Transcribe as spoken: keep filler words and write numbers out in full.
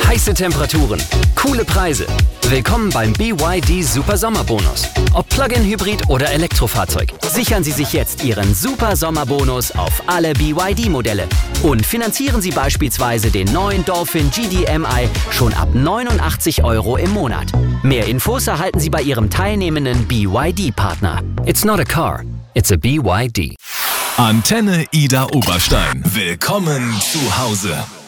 Heiße Temperaturen, coole Preise. Willkommen beim B Y D Super Sommerbonus. Ob Plug-in-Hybrid oder Elektrofahrzeug, sichern Sie sich jetzt Ihren Super Sommerbonus auf alle B Y D-Modelle. Und finanzieren Sie beispielsweise den neuen Dolphin G D M I schon ab neunundachtzig Euro im Monat. Mehr Infos erhalten Sie bei Ihrem teilnehmenden B Y D-Partner. It's not a car, it's a B Y D. Antenne Ida Oberstein. Willkommen zu Hause.